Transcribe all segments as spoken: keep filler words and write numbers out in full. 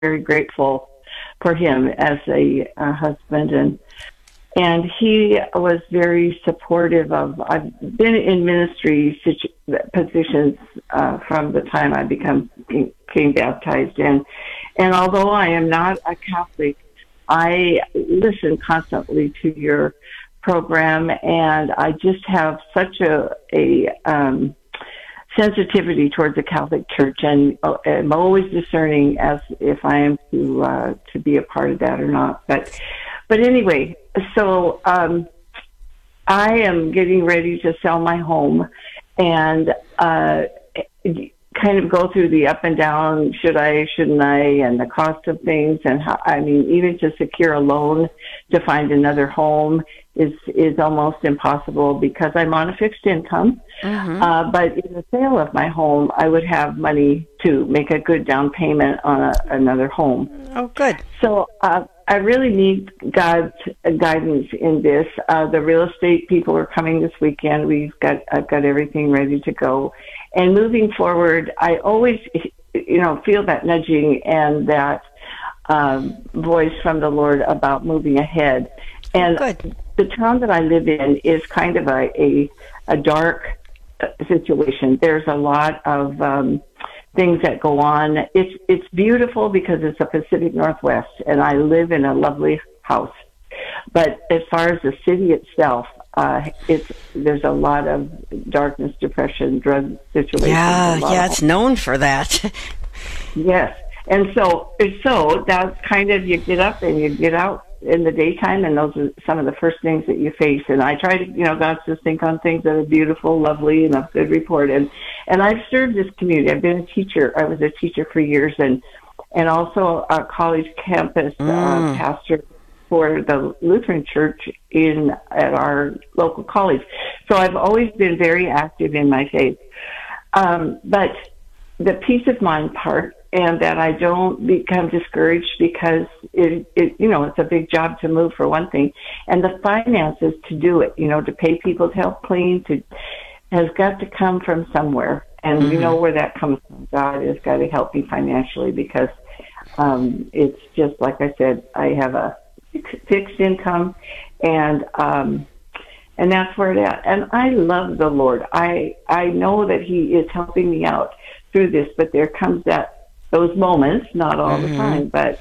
very grateful for him as a, a husband, and and he was very supportive of. I've been in ministry situ- positions uh, from the time I become became baptized, and and although I am not a Catholic, I listen constantly to your program, and I just have such a a um, sensitivity towards the Catholic Church, and uh, I'm always discerning as if I am to uh, to be a part of that or not. But but anyway, so um, I am getting ready to sell my home, and uh, kind of go through the up and down, should I, shouldn't I, and the cost of things, and how, I mean, even to secure a loan to find another home is is almost impossible because I'm on a fixed income. Mm-hmm. Uh, but in the sale of my home, I would have money to make a good down payment on a, another home. Oh, good. So uh, I really need God's guidance in this. Uh, the real estate people are coming this weekend. We've got I've got everything ready to go. And moving forward, I always, you know, feel that nudging and that um, voice from the Lord about moving ahead. And Good. The town that I live in is kind of a a, a dark situation. There's a lot of um, things that go on. It's it's beautiful because it's the Pacific Northwest, and I live in a lovely house. But as far as the city itself, uh, it's there's a lot of darkness, depression, drug situations. Yeah, yeah, it's known for that. Yes, and so so that's kind of you get up and you get out in the daytime, and those are some of the first things that you face. And I try to, you know, God says think on things that are beautiful, lovely, and of good report. And and I've served this community. I've been a teacher. I was a teacher for years, and and also a college campus mm. uh, pastor for the Lutheran Church in at our local college. So I've always been very active in my faith. Um, but the peace of mind part, and that I don't become discouraged because it, it, you know, it's a big job to move for one thing, and the finances to do it, you know, to pay people to help clean, to has got to come from somewhere, and mm-hmm. you know where that comes from. God has got to help me financially because um, it's just like I said, I have a fixed income, and um, and that's where it at. And I love the Lord. I I know that He is helping me out through this, but there comes that. Those moments, not all mm-hmm. the time, but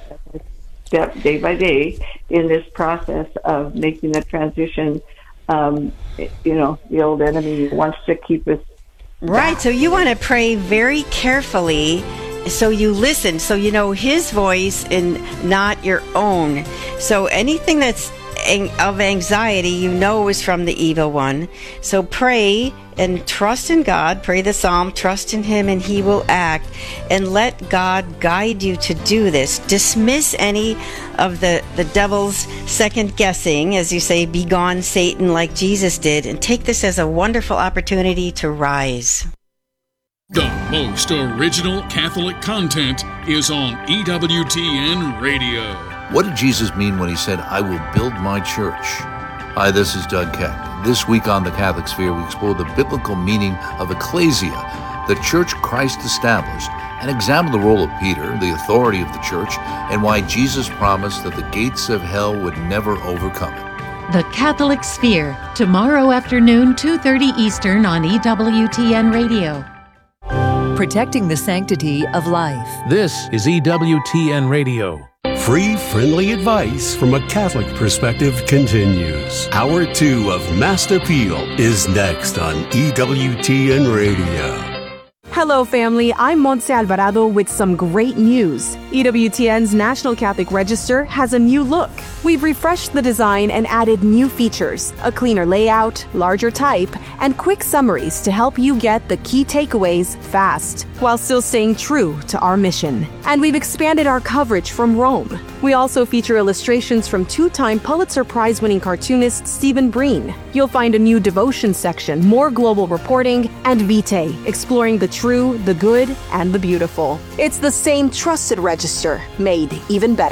step day by day in this process of making the transition. Um, you know, the old enemy wants to keep us right. back. So you want to pray very carefully, so you listen, so you know His voice and not your own. So anything that's of anxiety, you know, is from the evil one. So pray and trust in God. Pray the psalm, trust in Him, and He will act. And let God guide you to do this. Dismiss any of the, the devil's second guessing, as you say, be gone, Satan, like Jesus did, and take this as a wonderful opportunity to rise. The most original Catholic content is on E W T N Radio. What did Jesus mean when He said, I will build my church? Hi, this is Doug Keck. This week on The Catholic Sphere, we explore the biblical meaning of ecclesia, the church Christ established, and examine the role of Peter, the authority of the church, and why Jesus promised that the gates of hell would never overcome it. The Catholic Sphere, tomorrow afternoon, two thirty Eastern on E W T N Radio. Protecting the sanctity of life. This is E W T N Radio. Free, friendly advice from a Catholic perspective continues. Hour two of Mass Appeal is next on E W T N Radio. Hello, family. I'm Montse Alvarado with some great news. E W T N's National Catholic Register has a new look. We've refreshed the design and added new features, a cleaner layout, larger type, and quick summaries to help you get the key takeaways fast, while still staying true to our mission. And we've expanded our coverage from Rome. We also feature illustrations from two-time Pulitzer Prize-winning cartoonist Stephen Breen. You'll find a new devotion section, more global reporting, and Vitae, exploring the true, the good, and the beautiful. It's the same trusted register, made even better.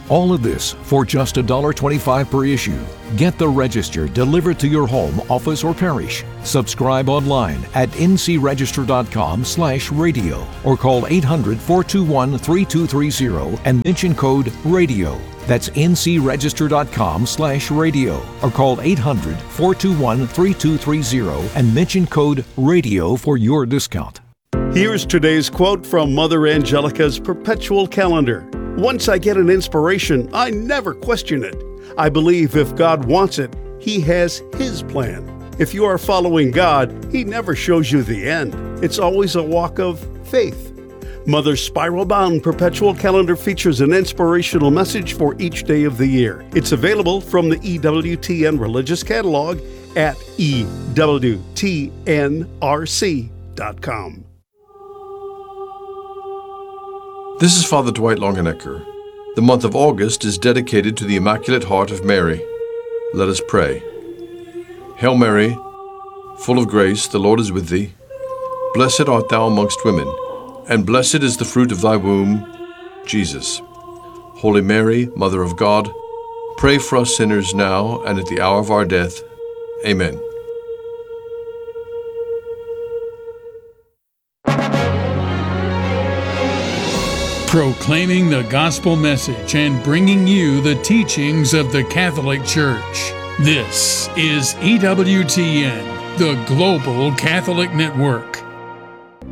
All of this for just one dollar twenty-five per issue. Get the Register delivered to your home, office, or parish. Subscribe online at ncregister.com slash radio or call eight hundred, four two one, three two three zero and mention code RADIO. That's ncregister.com slash radio or call eight hundred, four two one, three two three zero and mention code RADIO for your discount. Here's today's quote from Mother Angelica's Perpetual Calendar. Once I get an inspiration, I never question it. I believe if God wants it, He has His plan. If you are following God, He never shows you the end. It's always a walk of faith. Mother's spiral-bound Perpetual Calendar features an inspirational message for each day of the year. It's available from the E W T N Religious Catalog at E W T N R C dot com. This is Father Dwight Longenecker. The month of August is dedicated to the Immaculate Heart of Mary. Let us pray. Hail Mary, full of grace, the Lord is with thee. Blessed art thou amongst women, and blessed is the fruit of thy womb, Jesus. Holy Mary, Mother of God, pray for us sinners now and at the hour of our death. Amen. Proclaiming the gospel message and bringing you the teachings of the Catholic Church. This is E W T N, the Global Catholic Network.